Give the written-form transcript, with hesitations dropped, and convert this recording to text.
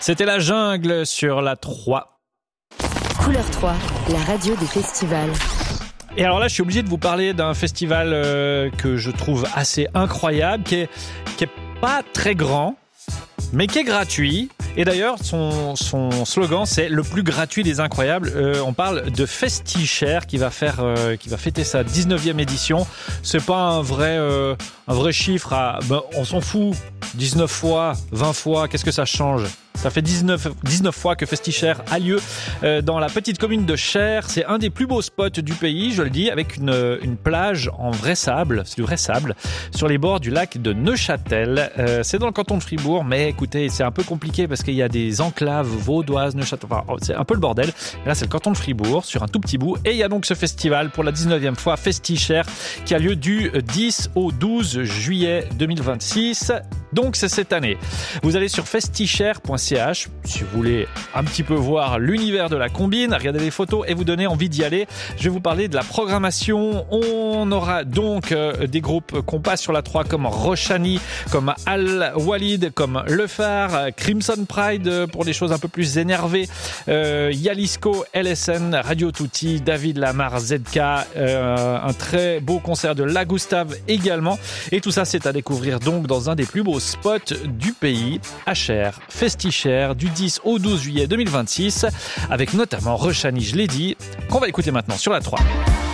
C'était La Jungle sur la 3. Couleur 3, la radio des festivals. Et alors là, je suis obligé de vous parler d'un festival que je trouve assez incroyable, qui est pas très grand, mais qui est gratuit. Et d'ailleurs, son slogan, c'est le plus gratuit des incroyables. On parle de FestiShare qui va fêter sa 19e édition. C'est pas un vrai chiffre. On s'en fout. 19 fois, 20 fois, qu'est-ce que ça change ? Ça fait 19 fois que FestiShare a lieu dans la petite commune de Cher. C'est un des plus beaux spots du pays, je le dis, avec une plage en vrai sable, c'est du vrai sable, sur les bords du lac de Neuchâtel. C'est dans le canton de Fribourg, mais écoutez, c'est un peu compliqué parce qu'il y a des enclaves vaudoises, Neuchâtel, enfin, c'est un peu le bordel. Et là, c'est le canton de Fribourg, sur un tout petit bout. Et il y a donc ce festival pour la 19e fois, FestiShare, qui a lieu du 10 au 12 juillet 2026. Donc, c'est cette année. Vous allez sur festishare.ch si vous voulez un petit peu voir l'univers de la combine, regarder les photos et vous donner envie d'y aller. Je vais vous parler de la programmation. On aura donc des groupes qu'on passe sur la 3 comme Roshani, comme Al-Walid, comme Le Phare, Crimson Pride pour des choses un peu plus énervées, Jalisco, LSN, Radio Tutti, David Lamar, ZK, un très beau concert de La Gustave également. Et tout ça, c'est à découvrir donc dans un des plus beaux spots du pays, à Cher, FestiShare, du 10 au 12 juillet 2026, avec notamment Roshani, je l'ai dit, qu'on va écouter maintenant sur la 3.